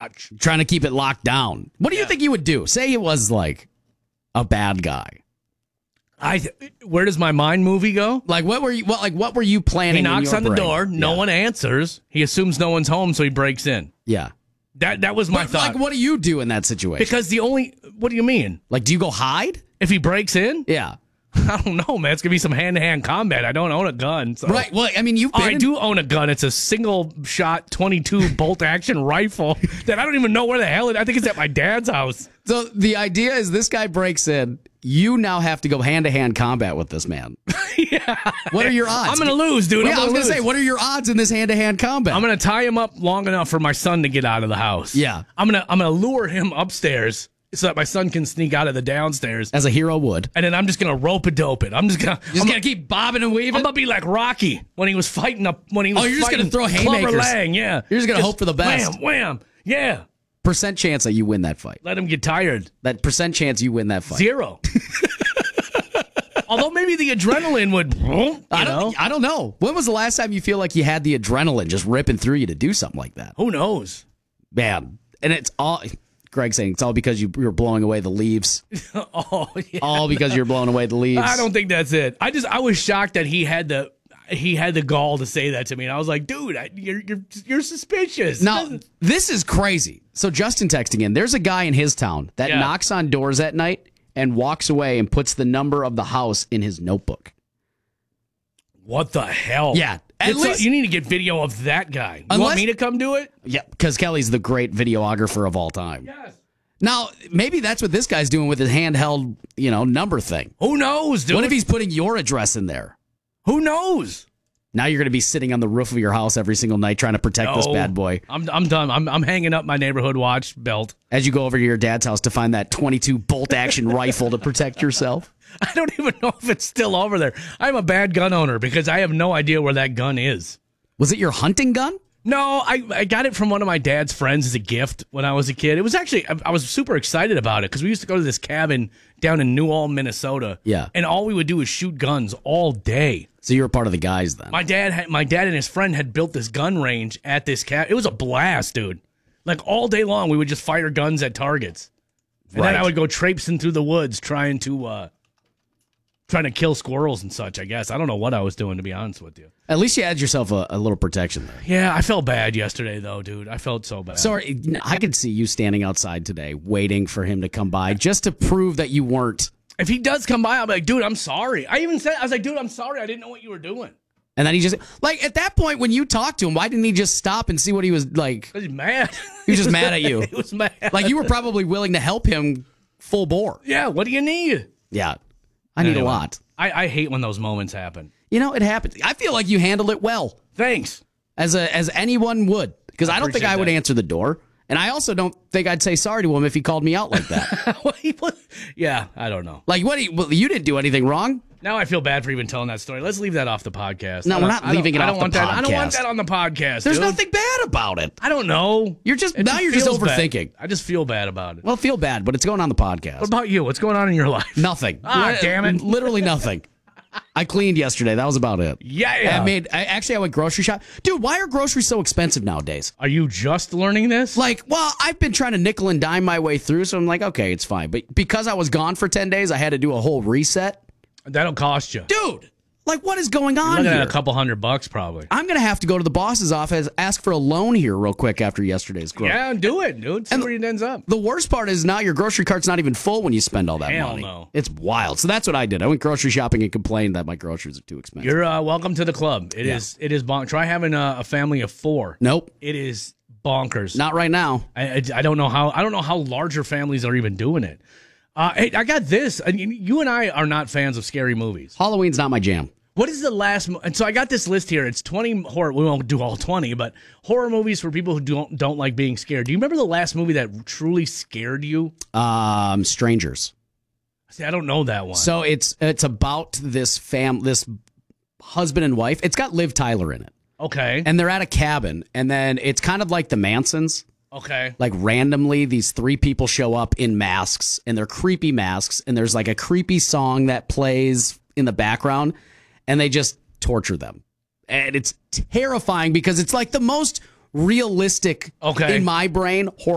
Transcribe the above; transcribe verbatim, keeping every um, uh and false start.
watch. Trying to keep it locked down. What do you Yeah. think you would do? Say it was like a bad guy. I th- where does my mind movie go? Like what were you? What like what were you planning? He in knocks your on the brain? door. No Yeah. one answers. He assumes no one's home, so he breaks in. Yeah. That that was my But, thought. like, what do you do in that situation? Because the only what do you mean? Like, do you go hide? If he breaks in, Yeah. I don't know, man. It's gonna be some hand to hand combat. I don't own a gun, so. Right. Well, I mean, you've Oh, been. I in- do own a gun. It's a single shot twenty-two bolt action rifle that I don't even know where the hell it. I think it's at my dad's house. So the idea is this guy breaks in. You now have to go hand to hand combat with this man. Yeah. What are your odds? I'm gonna lose, dude. Yeah, I'm I was gonna gonna say, lose. what are your odds in this hand to hand combat? I'm gonna tie him up long enough for my son to get out of the house. Yeah. I'm gonna I'm gonna lure him upstairs so that my son can sneak out of the downstairs. As a hero would. And then I'm just gonna rope a dope it. I'm just gonna Just I'm gonna keep bobbing and weaving. I'm gonna be like Rocky when he was fighting up when he was Oh, you're just gonna fighting throw Clubber haymakers. Lang, yeah. You're just gonna hope for the best. Wham, wham. Yeah. Percent chance that you win that fight. Let him get tired. That percent chance you win that fight. Zero. Although maybe the adrenaline would, you I know, don't. I don't know. When was the last time you feel like you had the adrenaline just ripping through you to do something like that? who knows? Man, and it's all. Greg saying it's all because you you're blowing away the leaves. Oh, yeah. All because you're blowing away the leaves. I don't think that's it. I just I was shocked that he had the he had the gall to say that to me, and I was like, dude, I, you're you're you're suspicious. Now, this is crazy. So Justin texting in, there's a guy in his town that Yeah. knocks on doors at night and walks away and puts the number of the house in his notebook. What the hell? Yeah. At It's least- a- you need to get video of that guy. You Unless- want me to come do it? Yeah, because Kelly's the great videographer of all time. Yes. Now, maybe that's what this guy's doing with his handheld, you know, number thing. Who knows, dude? What if he's putting your address in there? Who knows? Now you're going to be sitting on the roof of your house every single night trying to protect this No. bad boy I'm I'm done. I'm I'm hanging up my neighborhood watch belt. as you go over to your dad's house to find that twenty-two bolt action rifle to protect yourself. I don't even know if it's still over there. I'm a bad gun owner because I have no idea where that gun is. Was it your hunting gun? No, I, I got it from one of my dad's friends as a gift when I was a kid. It was actually, I, I was super excited about it because we used to go to this cabin down in New Ulm, Minnesota. Yeah. And all we would do was shoot guns all day. So you were part of the guys then. My dad had, my dad and his friend had built this gun range at this cabin. It was a blast, dude. Like all day long, we would just fire guns at targets. And Right. then I would go traipsing through the woods trying to, uh, trying to kill squirrels and such, I guess. I don't know what I was doing, to be honest with you. At least you had yourself a, a little protection there. Yeah, I felt bad yesterday, though, dude. I felt so bad. Sorry, I could see you standing outside today waiting for him to come by just to prove that you weren't. If he does come by, I'll be like, dude, I'm sorry. I even said, I was like, dude, I'm sorry. I didn't know what you were doing. And then he just, like, at that point when you talked to him, why didn't he just stop and see what he was like? He's mad. He was just mad at you. He was mad. Like, you were probably willing to help him full bore. Yeah, what do you need? Yeah. I need Anyway, a lot. I, I hate when those moments happen. You know, it happens. I feel like you handled it well, Thanks. as a as anyone would. Because I, I don't think appreciate I would that. answer the door. And I also don't think I'd say sorry to him if he called me out like that. What he put- yeah, I don't know. Like, what? He, well, you didn't do anything wrong. Now I feel bad for even telling that story. Let's leave that off the podcast. No, I we're don't- not I don't- leaving it I don't off want the that. I don't want podcast. that on the podcast. There's dude. nothing bad about it. I don't know. You're just It now you're just feels bad. overthinking. I just feel bad about it. Well, feel bad, but it's going on the podcast. What about you? What's going on in your life? Nothing. Ah, Li- damn it. Literally nothing. I cleaned yesterday. That was about it. Yeah. I made. I, actually, I went grocery shop. Dude, why are groceries so expensive nowadays? Are you just learning this? Like, well, I've been trying to nickel and dime my way through, so I'm like, okay, it's fine. But because I was gone for ten days, I had to do a whole reset. That'll cost you. Dude, like, what is going You're on looking here? at a couple hundred bucks probably. I'm going to have to go to the boss's office, ask for a loan here real quick after yesterday's growth. Yeah, do it, dude. See And- where it ends up. The worst part is now your grocery cart's not even full when you spend all that Hell money. no. It's wild. So that's what I did. I went grocery shopping and complained that my groceries are too expensive. You're uh, welcome to the club. It Yeah. is. It is bonk. Try having a, a family of four. Nope, It is bonkers. not right now. I, I, I don't know how. I don't know how larger families are even doing it. Uh, hey, I got this. I mean, you and I are not fans of scary movies. Halloween's not my jam. What is the last? mo- And so I got this list here. It's twenty horror. We won't do all twenty, but horror movies for people who don't don't like being scared. Do you remember the last movie that truly scared you? Um, Strangers. See, I don't know that one. So it's it's about this fam, this husband and wife. It's got Liv Tyler in it, okay. and they're at a cabin, and then it's kind of like the Mansons. Okay. Like randomly, these three people show up in masks, and they're creepy masks, and there's like a creepy song that plays in the background, and they just torture them, and it's terrifying because it's like the most realistic, Okay. in my brain, horror